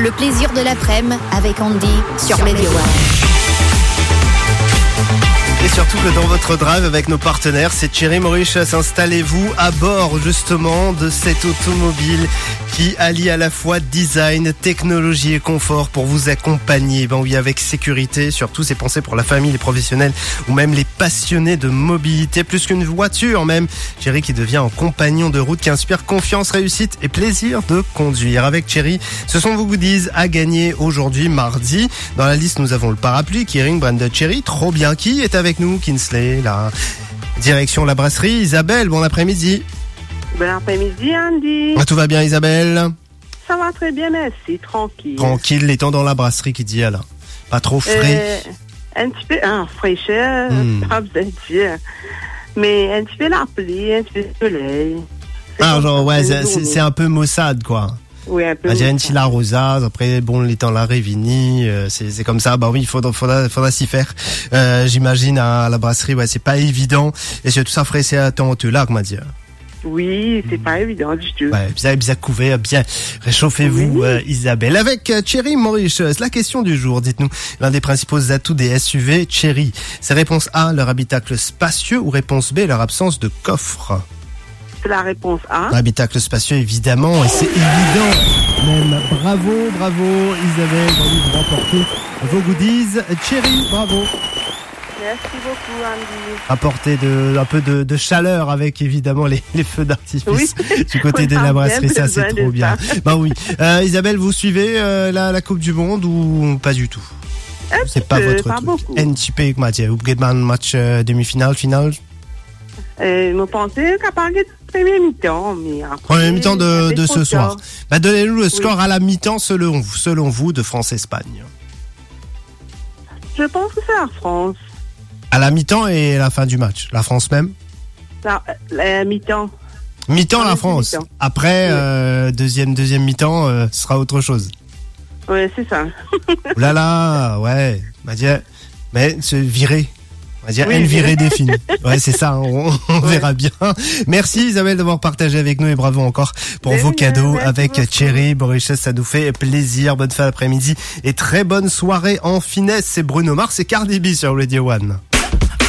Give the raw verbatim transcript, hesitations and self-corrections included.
Le plaisir de l'après-midi avec Andy sur Radio One. Et surtout que dans votre drive avec nos partenaires, c'est Thierry Mauritius. Installez-vous à bord justement de cette automobile qui allie à la fois design, technologie et confort pour vous accompagner. Ben oui, avec sécurité. Surtout, c'est pensé pour la famille, les professionnels ou même les passionnés de mobilité. Plus qu'une voiture même. Thierry qui devient un compagnon de route qui inspire confiance, réussite et plaisir de conduire. Avec Thierry, ce sont vos goodies à gagner aujourd'hui, mardi. Dans la liste, nous avons le parapluie, Kering, brand de Thierry. Trop bien. Qui est avec nous? Kinsley, là. Direction la brasserie. Isabelle, bon après-midi. Bon après-midi, Andy. Ah, tout va bien, Isabelle? Ça va très bien, merci. Tranquille. Tranquille, étant dans la brasserie qui dit là. Pas trop frais. Euh, un petit peu, hein, fraîcheur, Hmm. pas besoin de dire. Mais un petit peu la pluie, un petit peu de soleil. C'est Ah, comme genre, ça, ouais, une c'est, c'est- journée. c'est un peu maussade, quoi. Oui, un peu. Ah, j'ai un moussade. petit l'arrosage, après, bon, les temps la révini, euh, c'est, c'est comme ça. Bah oui, il faudra, faudra, faudra s'y faire. Euh, j'imagine, à la brasserie, ouais, c'est pas évident. Et c'est tout ça frais, c'est à temps, là, comment dire. Oui, c'est pas évident du tout. Ouais, bien, bien couvert, bien. Réchauffez-vous, Oui. euh, Isabelle. Avec euh, Thierry Mauritius, la question du jour, dites-nous, l'un des principaux atouts des S U V, Thierry. C'est réponse A, leur habitacle spacieux, ou réponse B, leur absence de coffre? C'est la réponse A. Habitacle spacieux, évidemment, et c'est évident. Même bravo, bravo, Isabelle, bravo, vous remportez vos goodies. Thierry, bravo. Merci beaucoup, Andy. Apporter de, un peu de, de chaleur avec évidemment les, les feux d'artifice Oui. du côté de On a la bien brasserie, ça c'est besoin trop de bien. ça. Bah oui. Euh, Isabelle, vous suivez euh, la, la Coupe du Monde ou pas du tout? Un C'est petit pas peu, votre pas truc. beaucoup. Un petit peu, comment dire, vous regardez un match euh, demi-finale, finale? Euh, je pensais qu'à parler de première mi-temps, mais après... Première mi-temps de, c'est de trop ce soir. tard. Bah donnez-nous le score Oui. à la mi-temps selon vous, selon vous de France-Espagne. Je pense que c'est la France. À la mi-temps et la fin du match. La France même? La, la mi-temps. Mi-temps, la Oui, France. mi-temps. Après, Oui. euh, deuxième, deuxième mi-temps, euh, ce sera autre chose. Oui, c'est ça. Ouh là là, ouais. On va dire, mais se virer. On va dire, Oui, elle virer virer. des films. Ouais, c'est ça, on, on Ouais. verra bien. Merci Isabelle d'avoir partagé avec nous et bravo encore pour De vos rien, cadeaux merci avec beaucoup. Thierry Mauritius. Ça nous fait plaisir. Bonne fin d'après-midi et très bonne soirée en finesse. C'est Bruno Mars et Cardi B sur Radio One.